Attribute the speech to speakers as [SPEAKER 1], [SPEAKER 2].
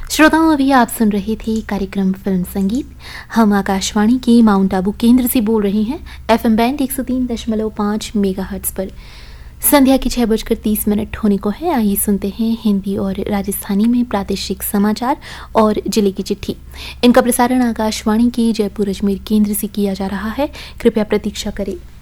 [SPEAKER 1] श्रोताओं, अभी आप सुन रहे थे कार्यक्रम फिल्म संगीत। हम आकाशवाणी के माउंट आबू केंद्र से बोल रहे हैं, FM बैंड 103.5 मेगाहर्ट्ज पर। संध्या की 6:30 होने को है। आइए सुनते हैं हिंदी और राजस्थानी में प्रादेशिक समाचार और जिले की चिट्ठी। इनका प्रसारण आकाशवाणी के जयपुर अजमेर केंद्र से किया जा रहा है। कृपया प्रतीक्षा करें।